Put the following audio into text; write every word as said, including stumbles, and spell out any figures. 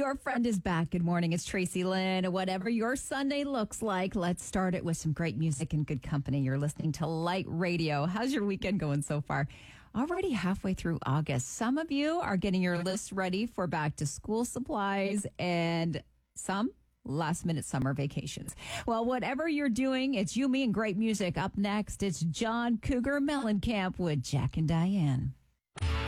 Your friend is back. Good morning. It's Tracy Lynn. Whatever your Sunday looks like, let's start it with some great music and good company. You're listening to Light Radio. How's your weekend going so far? Already halfway through August. Some of you are getting your list ready for back to school supplies, and some last minute summer vacations. Well, whatever you're doing, it's you, me, and great music. Up next, it's John Cougar Mellencamp with Jack and Diane.